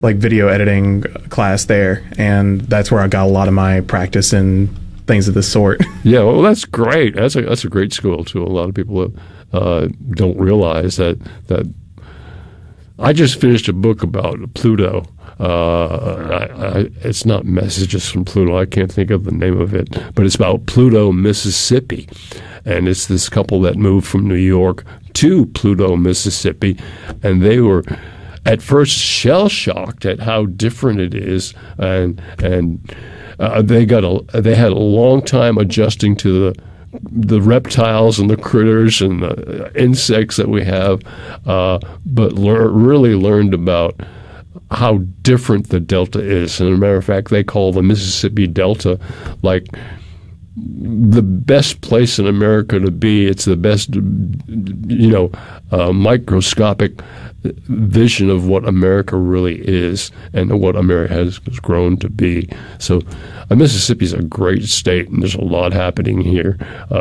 like video editing class there, and that's where I got a lot of my practice in things of this sort. Yeah, well, that's great. That's a great school too. A lot of people don't realize that I just finished a book about Pluto. It's not Messages from Pluto. I can't think of the name of it, but it's about Pluto, Mississippi, and it's this couple that moved from New York to Pluto, Mississippi, and they were at first shell-shocked at how different it is, and they had a long time adjusting to the reptiles and the critters and the insects that we have, but really learned about how different the Delta is. And as a matter of fact, they call the Mississippi Delta like the best place in America to be. It's the best, microscopic vision of what America really is and what America has grown to be. So Mississippi's a great state, and there's a lot happening here.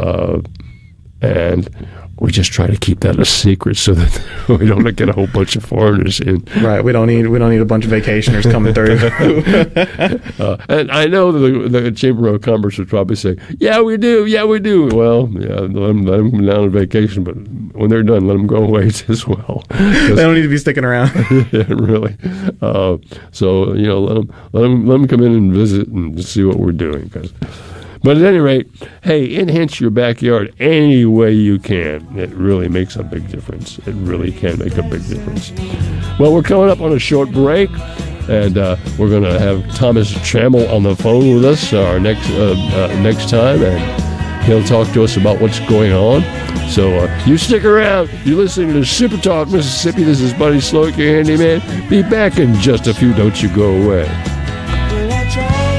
And we just try to keep that a secret so that we don't get a whole bunch of foreigners in. Right. We don't need a bunch of vacationers coming through. And I know the Chamber of Commerce would probably say, "Yeah, we do. Yeah, we do." Well, yeah, let them come down on vacation, but when they're done, let them go away as well. They don't need to be sticking around. Yeah, really. So let them come in and visit and see what we're doing. But at any rate, hey, enhance your backyard any way you can. It really makes a big difference. It really can make a big difference. Well, we're coming up on a short break, and we're going to have Thomas Trammell on the phone with us our next time, and he'll talk to us about what's going on. So you stick around. You're listening to Super Talk Mississippi. This is Buddy Slowick, your handyman. Be back in just a few. Don't you go away.